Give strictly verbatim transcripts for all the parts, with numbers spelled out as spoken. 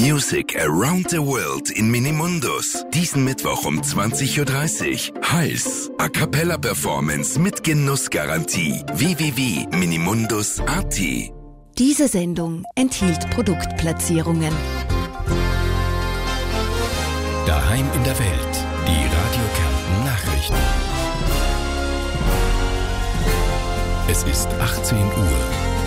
Music around the world in Minimundus. Diesen Mittwoch um zwanzig Uhr dreißig. Heiß. A Cappella Performance mit Genussgarantie. w w w punkt minimundus punkt a t. Diese Sendung enthielt Produktplatzierungen. Daheim in der Welt. Die Radio Kärnten Nachrichten. Es ist achtzehn Uhr.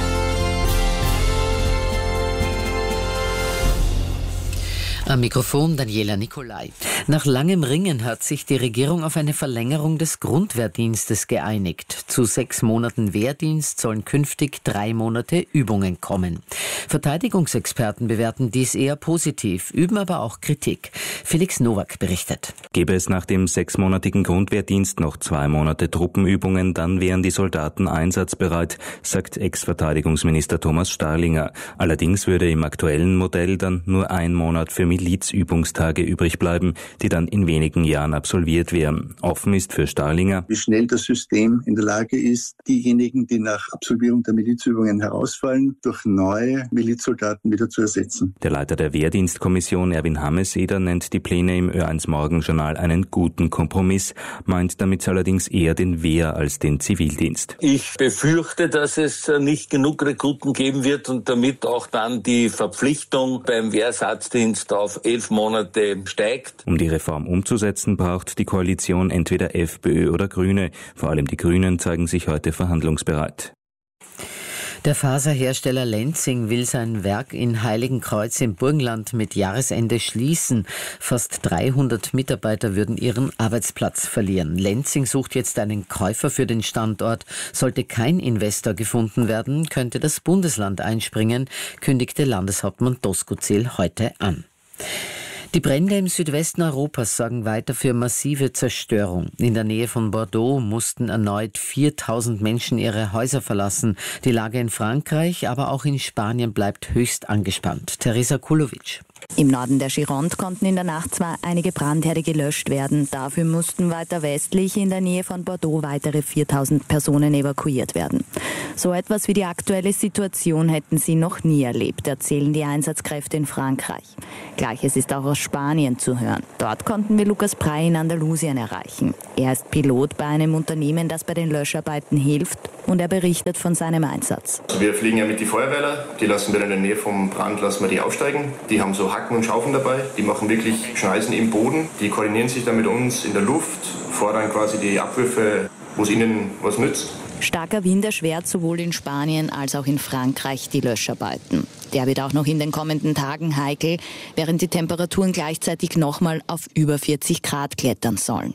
Am Mikrofon Daniela Nicolai. Nach langem Ringen hat sich die Regierung auf eine Verlängerung des Grundwehrdienstes geeinigt. Zu sechs Monaten Wehrdienst sollen künftig drei Monate Übungen kommen. Verteidigungsexperten bewerten dies eher positiv, üben aber auch Kritik. Felix Nowak berichtet. Gäbe es nach dem sechsmonatigen Grundwehrdienst noch zwei Monate Truppenübungen, dann wären die Soldaten einsatzbereit, sagt Ex-Verteidigungsminister Thomas Starlinger. Allerdings würde im aktuellen Modell dann nur ein Monat für Milizübungstage übrig bleiben, die dann in wenigen Jahren absolviert wären. Offen ist für Starlinger, wie schnell das System in der Lage ist, diejenigen, die nach Absolvierung der Milizübungen herausfallen, durch neue Milizsoldaten wieder zu ersetzen. Der Leiter der Wehrdienstkommission, Erwin Hameseder, nennt die Pläne im Ö eins Morgenjournal einen guten Kompromiss, meint damit allerdings eher den Wehr- als den Zivildienst. Ich befürchte, dass es nicht genug Rekruten geben wird und damit auch dann die Verpflichtung beim Wehrersatzdienst auf elf Monate steigt. Um die Reform umzusetzen, braucht die Koalition entweder FPÖ oder Grüne. Vor allem die Grünen zeigen sich heute verhandlungsbereit. Der Faserhersteller Lenzing will sein Werk in Heiligenkreuz im Burgenland mit Jahresende schließen. Fast dreihundert Mitarbeiter würden ihren Arbeitsplatz verlieren. Lenzing sucht jetzt einen Käufer für den Standort. Sollte kein Investor gefunden werden, könnte das Bundesland einspringen, kündigte Landeshauptmann Doskozil heute an. Die Brände im Südwesten Europas sorgen weiter für massive Zerstörung. In der Nähe von Bordeaux mussten erneut viertausend Menschen ihre Häuser verlassen. Die Lage in Frankreich, aber auch in Spanien bleibt höchst angespannt. Teresa Kulovic. Im Norden der Gironde konnten in der Nacht zwar einige Brandherde gelöscht werden, dafür mussten weiter westlich in der Nähe von Bordeaux weitere viertausend Personen evakuiert werden. So etwas wie die aktuelle Situation hätten sie noch nie erlebt, erzählen die Einsatzkräfte in Frankreich. Gleiches ist auch aus Spanien zu hören. Dort konnten wir Lukas Prey in Andalusien erreichen. Er ist Pilot bei einem Unternehmen, das bei den Löscharbeiten hilft, und er berichtet von seinem Einsatz. Also wir fliegen ja mit die Feuerwehrler, die lassen wir in der Nähe vom Brand, lassen wir die aufsteigen. Die haben so Hacken und Schaufeln dabei, die machen wirklich Schneisen im Boden, die koordinieren sich dann mit uns in der Luft, fordern quasi die Abwürfe, wo es ihnen was nützt. Starker Wind erschwert sowohl in Spanien als auch in Frankreich die Löscharbeiten. Der wird auch noch in den kommenden Tagen heikel, während die Temperaturen gleichzeitig nochmal auf über vierzig Grad klettern sollen.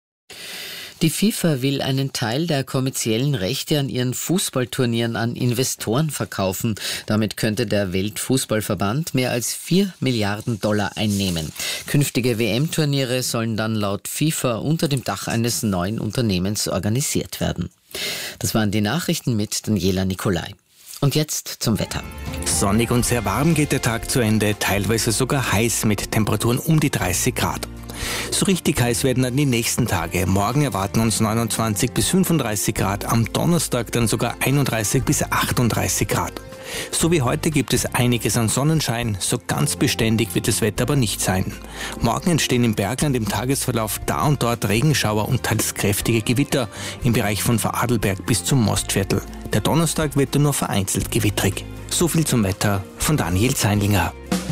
Die FIFA will einen Teil der kommerziellen Rechte an ihren Fußballturnieren an Investoren verkaufen. Damit könnte der Weltfußballverband mehr als vier Milliarden Dollar einnehmen. Künftige W M-Turniere sollen dann laut FIFA unter dem Dach eines neuen Unternehmens organisiert werden. Das waren die Nachrichten mit Daniela Nicolai. Und jetzt zum Wetter. Sonnig und sehr warm geht der Tag zu Ende, teilweise sogar heiß mit Temperaturen um die dreißig Grad. So richtig heiß werden dann die nächsten Tage. Morgen erwarten uns neunundzwanzig bis fünfunddreißig Grad, am Donnerstag dann sogar einunddreißig bis achtunddreißig Grad. So wie heute gibt es einiges an Sonnenschein, so ganz beständig wird das Wetter aber nicht sein. Morgen entstehen im Bergland im Tagesverlauf da und dort Regenschauer und teils kräftige Gewitter im Bereich von Vorarlberg bis zum Mostviertel. Der Donnerstag wird dann nur vereinzelt gewittrig. So viel zum Wetter von Daniel Zeinlinger.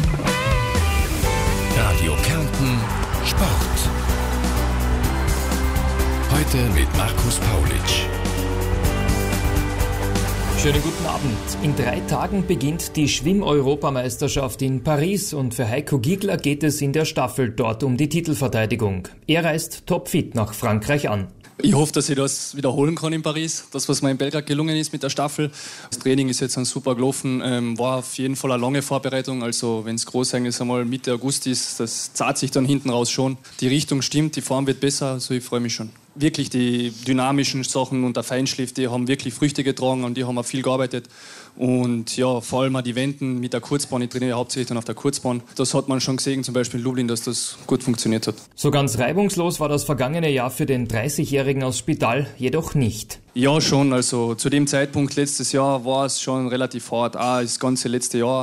Radio Kärnten Sport. Heute mit Markus Paulitsch. Schönen guten Abend. In drei Tagen beginnt die Schwimm-Europameisterschaft in Paris und für Heiko Giegler geht es in der Staffel dort um die Titelverteidigung. Er reist topfit nach Frankreich an. Ich hoffe, dass ich das wiederholen kann in Paris. Das, was mir in Belgrad gelungen ist mit der Staffel. Das Training ist jetzt super gelaufen. Ähm, war auf jeden Fall eine lange Vorbereitung. Also wenn es Großereignis einmal Mitte August ist, das zahlt sich dann hinten raus schon. Die Richtung stimmt, die Form wird besser. Also ich freue mich schon. Wirklich die dynamischen Sachen und der Feinschliff, die haben wirklich Früchte getragen und die haben auch viel gearbeitet. Und ja, vor allem auch die Wenden mit der Kurzbahn, ich trainiere hauptsächlich dann auf der Kurzbahn. Das hat man schon gesehen, zum Beispiel in Lublin, dass das gut funktioniert hat. So ganz reibungslos war das vergangene Jahr für den dreißigjährigen aus Spital jedoch nicht. Ja, schon. Also zu dem Zeitpunkt letztes Jahr war es schon relativ hart. Auch das ganze letzte Jahr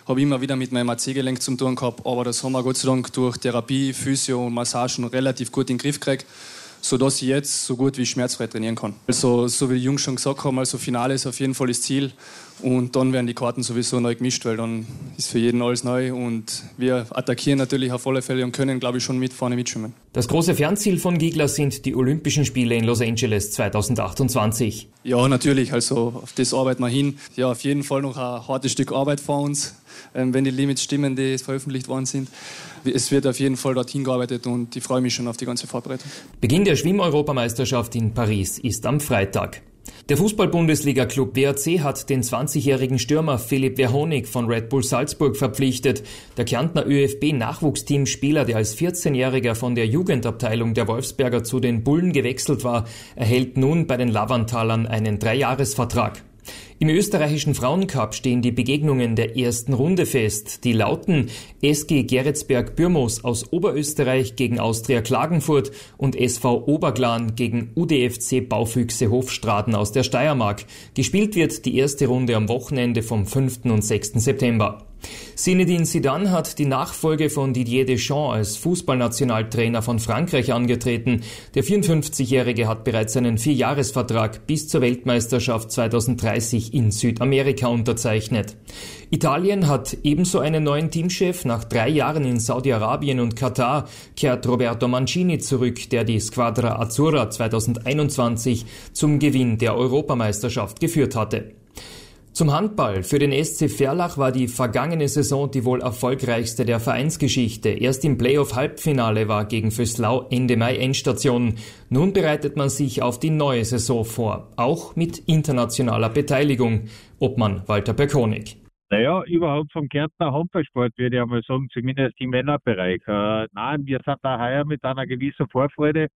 habe immer wieder mit meinem A C-Gelenk zu tun gehabt, aber das haben wir Gott sei Dank durch Therapie, Physio und Massagen relativ gut in den Griff gekriegt, sodass ich jetzt so gut wie schmerzfrei trainieren kann. Also, so wie die Jungs schon gesagt haben, also Finale ist auf jeden Fall das Ziel und dann werden die Karten sowieso neu gemischt, weil dann ist für jeden alles neu und wir attackieren natürlich auf alle Fälle und können, glaube ich, schon mit vorne mitschwimmen. Das große Fernziel von Giegler sind die Olympischen Spiele in Los Angeles zweitausendachtundzwanzig. Ja, natürlich, also auf das arbeiten wir hin. Ja, auf jeden Fall noch ein hartes Stück Arbeit vor uns, wenn die Limits stimmen, die veröffentlicht worden sind. Es wird auf jeden Fall dorthin gearbeitet und ich freue mich schon auf die ganze Vorbereitung. Beginn der Schwimm-Europameisterschaft in Paris ist am Freitag. Der Fußball-Bundesliga-Club W A C hat den zwanzigjährigen Stürmer Philipp Verhonig von Red Bull Salzburg verpflichtet. Der Kärntner ÖFB Nachwuchsteamspieler, der als vierzehnjähriger von der Jugendabteilung der Wolfsberger zu den Bullen gewechselt war, erhält nun bei den Lavantalern einen Dreijahresvertrag. Im österreichischen Frauencup stehen die Begegnungen der ersten Runde fest. Die lauten S G Geretsberg-Bürmos aus Oberösterreich gegen Austria Klagenfurt und S V Oberglan gegen U D F C Baufüchse Hofstraten aus der Steiermark. Gespielt wird die erste Runde am Wochenende vom fünften und sechsten September. Zinedine Zidane hat die Nachfolge von Didier Deschamps als Fußballnationaltrainer von Frankreich angetreten. Der vierundfünfzigjährige hat bereits einen Vierjahresvertrag bis zur Weltmeisterschaft zweitausenddreißig in Südamerika unterzeichnet. Italien hat ebenso einen neuen Teamchef. Nach drei Jahren in Saudi-Arabien und Katar kehrt Roberto Mancini zurück, der die Squadra Azzurra zweitausendeinundzwanzig zum Gewinn der Europameisterschaft geführt hatte. Zum Handball. Für den S C Verlach war die vergangene Saison die wohl erfolgreichste der Vereinsgeschichte. Erst im Playoff-Halbfinale war gegen Vöslau Ende Mai Endstation. Nun bereitet man sich auf die neue Saison vor, auch mit internationaler Beteiligung. Obmann Walter Perkonig. Naja, überhaupt vom Kärntner Handballsport würde ich einmal sagen, zumindest im Männerbereich. Äh, nein, wir sind da heuer mit einer gewissen Vorfreude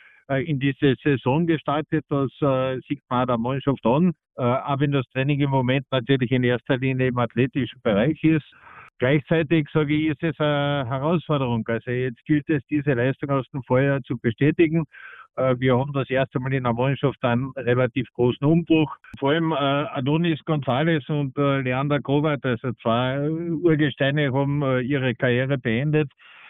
in diese Saison gestartet, das äh, sieht man der Mannschaft an, äh, auch wenn das Training im Moment natürlich in erster Linie im athletischen Bereich ist. Gleichzeitig sage ich, ist es eine Herausforderung. Also jetzt gilt es, diese Leistung aus dem Vorjahr zu bestätigen. Äh, wir haben das erste Mal in der Mannschaft einen relativ großen Umbruch. Vor allem äh, Adonis González und äh, Leander Grobert, also zwei Urgesteine, haben äh, ihre Karriere beendet.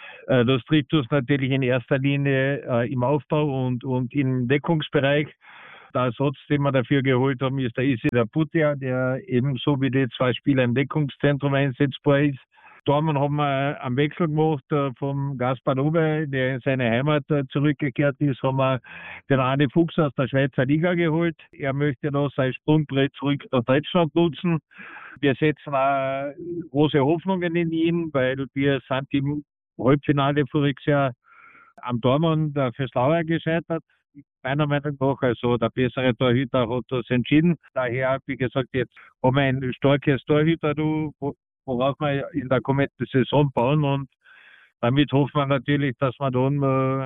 Das trifft uns natürlich in erster Linie äh, im Aufbau und, und im Deckungsbereich. Der Ersatz, den wir dafür geholt haben, ist der Isidar Putia, der ebenso wie die zwei Spieler im Deckungszentrum einsetzbar ist. Dortmund haben wir einen Wechsel gemacht äh, vom Gaspar Obe, der in seine Heimat äh, zurückgekehrt ist, haben wir den Arne Fuchs aus der Schweizer Liga geholt. Er möchte noch sein Sprungbrett zurück nach Deutschland nutzen. Wir setzen auch große Hoffnungen in ihn, weil wir sind im Halbfinale voriges Jahr am Dortmund der Vöslauer gescheitert, meiner Meinung nach. Also der bessere Torhüter hat das entschieden. Daher, wie gesagt, jetzt haben wir ein starkes Torhüter, worauf wir in der kommenden Saison bauen und damit hoffen wir natürlich, dass wir dann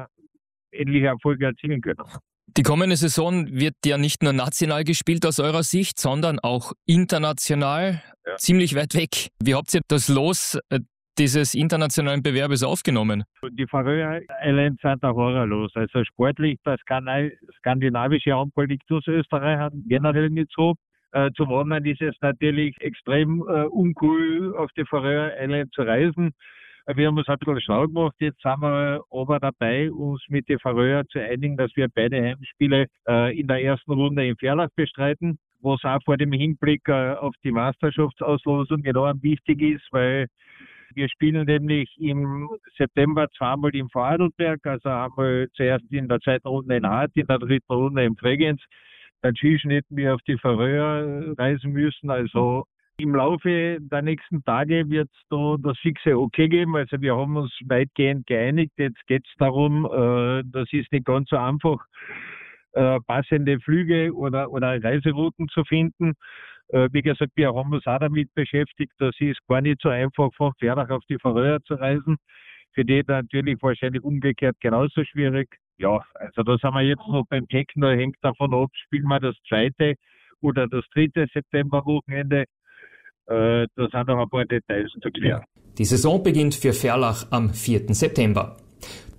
äh, ähnliche Erfolge erzielen können. Die kommende Saison wird ja nicht nur national gespielt aus eurer Sicht, sondern auch international, ja. Ziemlich weit weg. Wie habt ihr das Los dieses internationalen Bewerbes aufgenommen? Die Färöer Islands sind ein Horrorlos. Also sportlich, das skandinavische Handball liegt aus Österreich generell nicht so. Äh, zum anderen ist es natürlich extrem äh, uncool, auf die Färöer Islands zu reisen. Wir haben uns ein bisschen schlau gemacht. Jetzt sind wir aber dabei, uns mit den Färöer zu einigen, dass wir beide Heimspiele äh, in der ersten Runde in Verlach bestreiten, was auch vor dem Hinblick äh, auf die Meisterschaftsauslosung enorm wichtig ist, weil wir spielen nämlich im September zweimal in Vorarlberg, also einmal zuerst in der zweiten Runde in Hart, in der dritten Runde in Bregenz. Dazwischen hätten wir auf die Färöer reisen müssen. Also im Laufe der nächsten Tage wird es da das fixe Okay geben. Also wir haben uns weitgehend geeinigt. Jetzt geht es darum, äh, das ist nicht ganz so einfach, äh, passende Flüge oder, oder Reiserouten zu finden. Wie gesagt, wir haben uns auch damit beschäftigt. Das ist gar nicht so einfach, von Verlach auf die Färöer zu reisen. Für die natürlich wahrscheinlich umgekehrt genauso schwierig. Ja, also da sind wir jetzt noch beim Checken. Da hängt davon ab, spielen wir das zweite oder das dritte Septemberwochenende. Äh, da sind noch ein paar Details zu klären. Die Saison beginnt für Verlach am vierten September.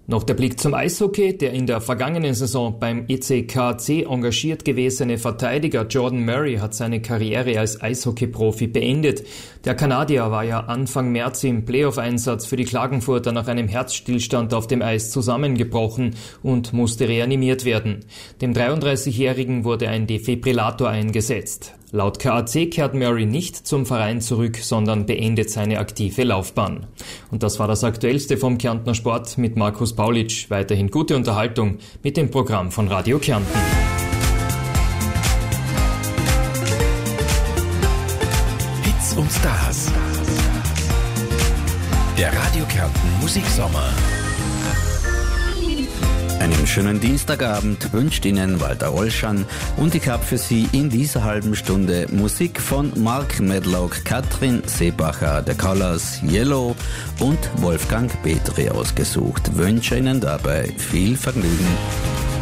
Noch der Blick zum Eishockey. Der in der vergangenen Saison beim E C K C engagiert gewesene Verteidiger Jordan Murray hat seine Karriere als Eishockey-Profi beendet. Der Kanadier war ja Anfang März im Playoff-Einsatz für die Klagenfurter nach einem Herzstillstand auf dem Eis zusammengebrochen und musste reanimiert werden. Dem dreiunddreißigjährigen wurde ein Defibrillator eingesetzt. Laut K A C kehrt Murray nicht zum Verein zurück, sondern beendet seine aktive Laufbahn. Und das war das Aktuellste vom Kärntner Sport mit Markus Paulitsch. Weiterhin gute Unterhaltung mit dem Programm von Radio Kärnten. Hits und Stars. Der Radio Kärnten Musiksommer. Einen schönen Dienstagabend wünscht Ihnen Walter Olschan und ich habe für Sie in dieser halben Stunde Musik von Mark Medlock, Katrin Seebacher, The Colors, Yellow und Wolfgang Petri ausgesucht. Wünsche Ihnen dabei viel Vergnügen.